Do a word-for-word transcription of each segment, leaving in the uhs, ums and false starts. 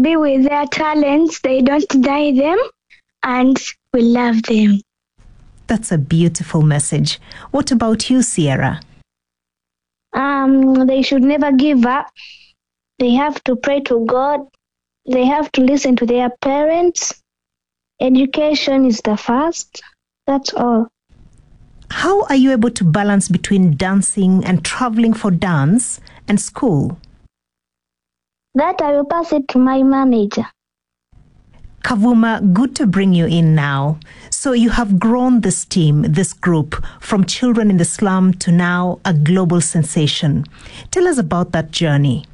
be with their talents. They don't deny them, and we love them. That's a beautiful message. What about you, Sierra? Um, they should never give up. They have to pray to God. They have to listen to their parents. Education is the first. That's all. How are you able to balance between dancing and traveling for dance and school? That I will pass it to my manager. Kavuma, good to bring you in now. So you have grown this team, this group, from children in the slum to now a global sensation. Tell us about that journey.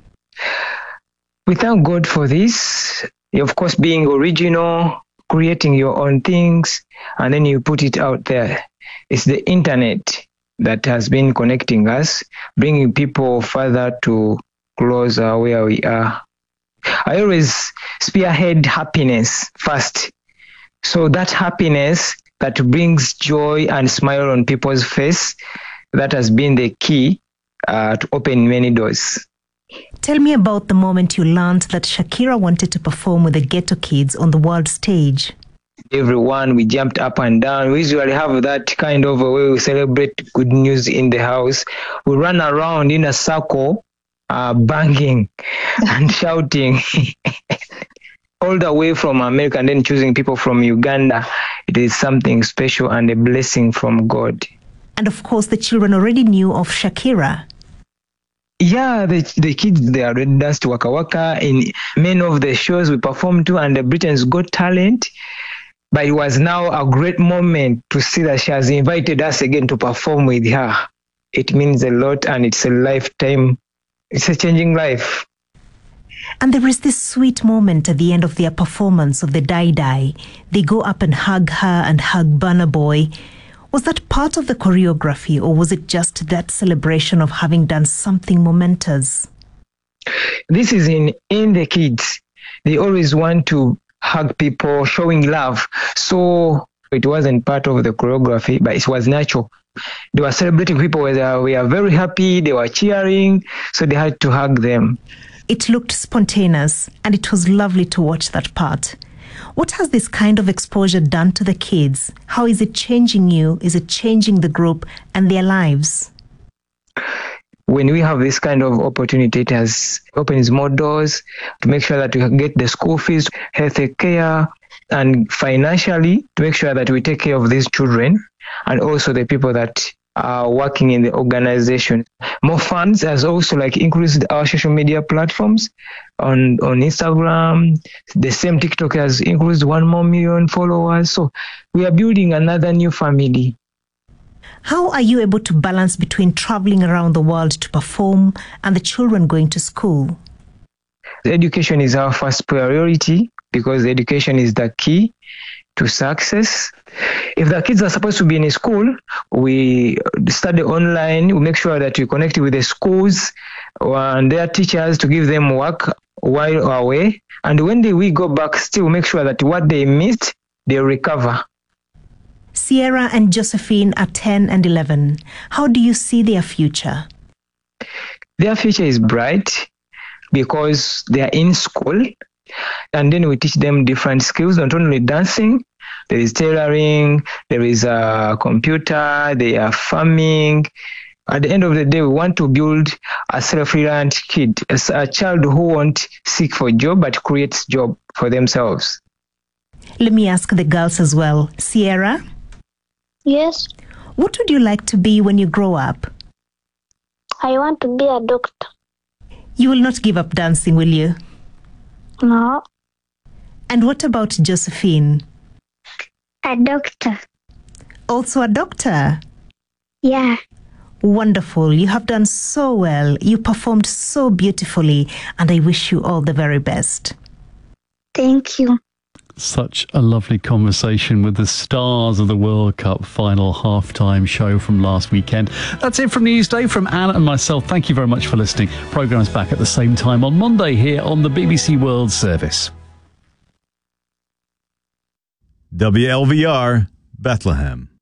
We thank God for this. Of course, being original, creating your own things, and then you put it out there. It's the internet that has been connecting us, bringing people further to closer where we are. I always spearhead happiness first. So that happiness that brings joy and smile on people's face, that has been the key uh, to open many doors. Tell me about the moment you learned that Shakira wanted to perform with the Ghetto Kids on the world stage. Everyone, we jumped up and down. We usually have that kind of a way we celebrate good news in the house. We run around in a circle, uh, banging and shouting all the way from America, and then choosing people from Uganda. It is something special and a blessing from God. And of course, the children already knew of Shakira. Yeah, the, the kids, they already danced to Waka Waka in many of the shows we performed to, and the Britain's Got Talent. But it was now a great moment to see that she has invited us again to perform with her. It means a lot, and it's a lifetime. It's a changing life. And there is this sweet moment at the end of their performance of the Die Die. They go up and hug her and hug Burna Boy. Was that part of the choreography, or was it just that celebration of having done something momentous? This is in, in the kids. They always want to hug people, showing love. So it wasn't part of the choreography, but it was natural. They were celebrating people where we are very happy, they were cheering, so they had to hug them. It looked spontaneous, and it was lovely to watch that part. What has this kind of exposure done to the kids? How is it changing you? Is it changing the group and their lives? When we have this kind of opportunity, it has opens more doors to make sure that we get the school fees, health care, and financially to make sure that we take care of these children and also the people that are working in the organization. More funds has also like increased our social media platforms on, on Instagram. The same TikTok has increased one more million followers. So we are building another new family. How are you able to balance between traveling around the world to perform and the children going to school? Education is our first priority because education is the key to success. If the kids are supposed to be in a school, we study online. We make sure that we connect with the schools and their teachers to give them work while away. And when they, we go back, still make sure that what they missed, they recover. Sierra and Josephine are ten and eleven. How do you see their future? Their future is bright because they are in school. And then we teach them different skills, not only dancing. There is tailoring, there is a computer, they are farming. At the end of the day, we want to build a self-reliant kid, a child who won't seek for a job, but creates job for themselves. Let me ask the girls as well. Sierra? Yes? What would you like to be when you grow up? I want to be a doctor. You will not give up dancing, will you? No. And what about Josephine? A doctor. Also a doctor? Yeah. Wonderful. You have done so well. You performed so beautifully, and I wish you all the very best. Thank you. Such a lovely conversation with the stars of the World Cup final halftime show from last weekend. That's it from Newsday. From Anna and myself, thank you very much for listening. Programme's back at the same time on Monday here on the B B C World Service. W L V R, Bethlehem.